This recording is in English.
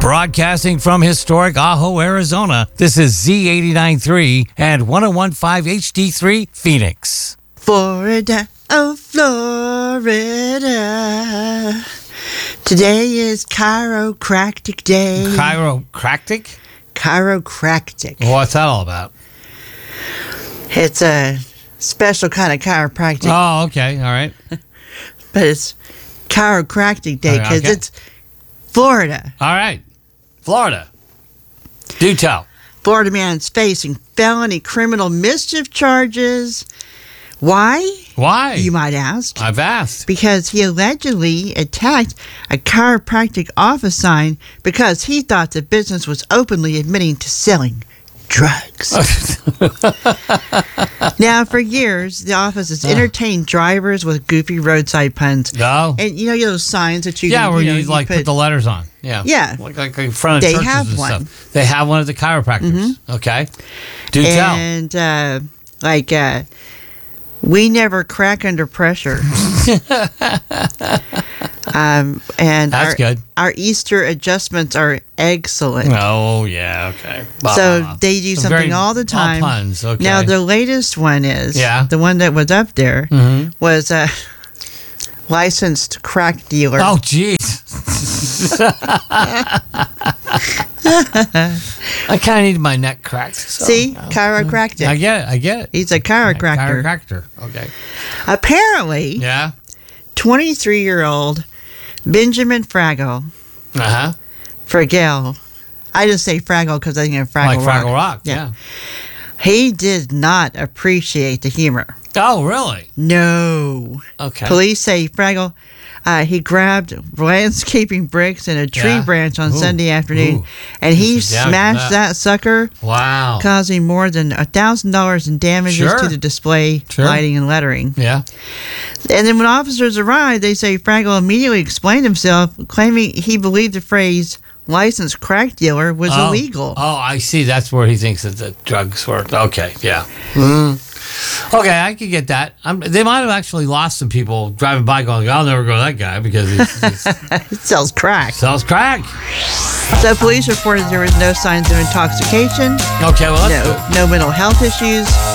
Broadcasting from historic Ajo, Arizona, this is Z89.3 and 101.5 HD3 Phoenix. Florida, oh Florida. Today is chiropractic day. Chiropractic? Chiropractic. What's that all about? It's a special kind of chiropractic, Oh, okay. All right. but it's chiropractic day because Okay. it's Florida. All right. Florida. Do tell. Florida man's facing felony criminal mischief charges. Why? Why? You might ask. I've asked. Because he allegedly attacked a chiropractic office sign because he thought the business was openly admitting to selling drugs. Now, for years, the office has entertained drivers with goofy roadside puns. No. And you know those signs that you Yeah, can, where you know, you like put the letters on. Yeah. Yeah. Like in front of They churches have and one. stuff. They have one at the chiropractors. Okay. Do tell. And we never crack under pressure. And That's good. Our Easter adjustments are excellent. Oh, yeah. Okay. So they do something Very- all the time. All puns. Okay. Now the latest one is the one that was up there was a licensed crack dealer. Oh, jeez. I kind of need my neck cracked. So, See, chiropractic. I get it. He's a chiropractor. Chiropractor. Okay. Apparently, Yeah. 23-year-old Benjamin Fraggle. Fraggle. I just say Fraggle because I think of Fraggle Like Rock. Fraggle Rock. Yeah. He did not appreciate the humor. Oh, really? No. Okay. Police say Fraggle, he grabbed landscaping bricks and a tree branch on Sunday afternoon, and he This is down to smashed that sucker, Wow. causing more than $1,000 in damages to the display, lighting, and lettering. Yeah. And then when officers arrived, they say Fraggle immediately explained himself, claiming he believed the phrase licensed crack dealer was illegal. Oh, I see. That's where he thinks that the drugs were. Okay. Yeah. Okay, I could get that. They might have actually lost some people driving by going, I'll never go to that guy because he It sells crack. sells crack. So police reported there was no signs of intoxication, Okay, well, that's good. no mental health issues,